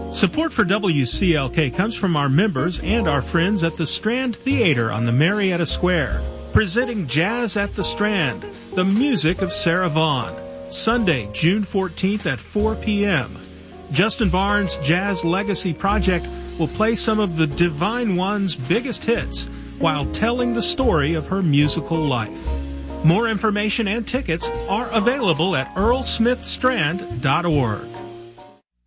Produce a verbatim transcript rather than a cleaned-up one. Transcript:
Support for W C L K comes from our members and our friends at the Strand Theater on the Marietta Square, presenting Jazz at the Strand, the music of Sarah Vaughan, Sunday, June fourteenth at four p.m. Justin Barnes' Jazz Legacy Project will play some of the Divine One's biggest hits while telling the story of her musical life. More information and tickets are available at earl smith strand dot org.